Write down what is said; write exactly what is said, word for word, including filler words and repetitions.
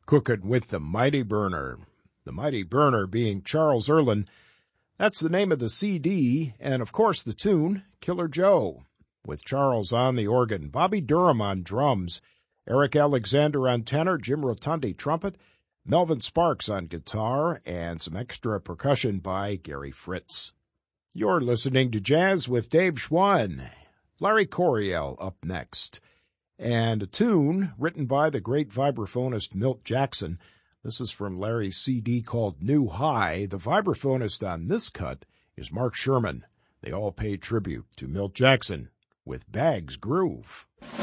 Cookin' with the Mighty Burner. The Mighty Burner being Charles Earland. That's the name of the C D, and of course the tune, Killer Joe, with Charles on the organ, Bobby Durham on drums, Eric Alexander on tenor, Jim Rotundi trumpet, Melvin Sparks on guitar, and some extra percussion by Gary Fritz. You're listening to Jazz with Dave Schwann. Larry Coryell up next. And a tune written by the great vibraphonist Milt Jackson. This is from Larry's C D called New High. The vibraphonist on this cut is Mark Sherman. They all pay tribute to Milt Jackson with Bag's Groove.